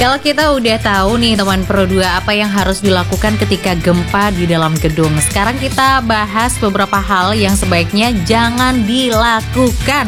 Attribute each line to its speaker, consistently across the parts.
Speaker 1: Kalau kita udah tahu nih teman Pro 2 apa yang harus dilakukan ketika gempa di dalam gedung. Sekarang kita bahas beberapa hal yang sebaiknya jangan dilakukan.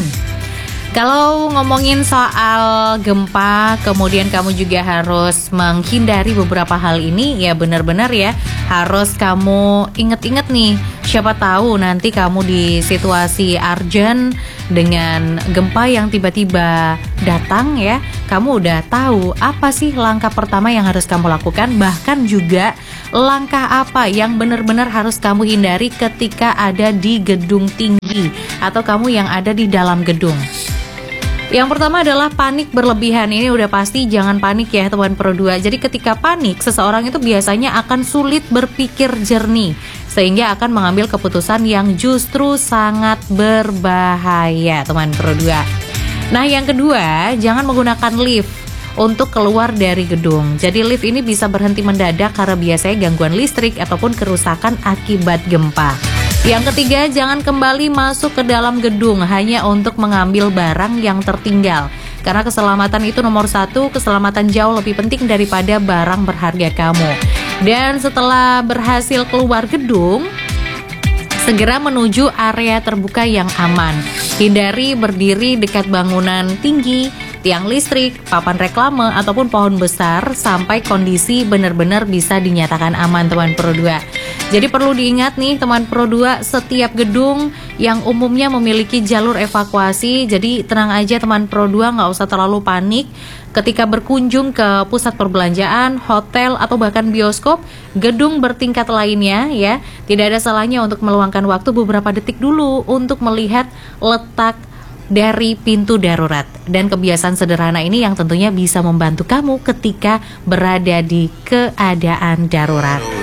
Speaker 1: Kalau ngomongin soal gempa, kemudian kamu juga harus menghindari beberapa hal ini, ya benar-benar ya harus kamu inget-inget nih. Siapa tahu nanti kamu di situasi urgent dengan gempa yang tiba-tiba datang ya, kamu udah tahu apa sih langkah pertama yang harus kamu lakukan, bahkan juga langkah apa yang benar-benar harus kamu hindari ketika ada di gedung tinggi atau kamu yang ada di dalam gedung. Yang pertama adalah panik berlebihan. Ini udah pasti jangan panik ya teman Pro 2. Jadi ketika panik, seseorang itu biasanya akan sulit berpikir jernih, sehingga akan mengambil keputusan yang justru sangat berbahaya teman Pro 2. Nah yang kedua, jangan menggunakan lift untuk keluar dari gedung. Jadi lift ini bisa berhenti mendadak karena biasanya gangguan listrik ataupun kerusakan akibat gempa. Yang ketiga, jangan kembali masuk ke dalam gedung hanya untuk mengambil barang yang tertinggal. Karena keselamatan itu nomor satu, keselamatan jauh lebih penting daripada barang berharga kamu. Dan setelah berhasil keluar gedung, segera menuju area terbuka yang aman. Hindari berdiri dekat bangunan tinggi, tiang listrik, papan reklame, ataupun pohon besar sampai kondisi benar-benar bisa dinyatakan aman teman Pro 2. Jadi perlu diingat nih teman Pro 2, setiap gedung yang umumnya memiliki jalur evakuasi. Jadi tenang aja teman Pro 2, nggak usah terlalu panik ketika berkunjung ke pusat perbelanjaan, hotel, atau bahkan bioskop, gedung bertingkat lainnya ya. Tidak ada salahnya untuk meluangkan waktu beberapa detik dulu untuk melihat letak dari pintu darurat. Dan kebiasaan sederhana ini yang tentunya bisa membantu kamu ketika berada di keadaan darurat.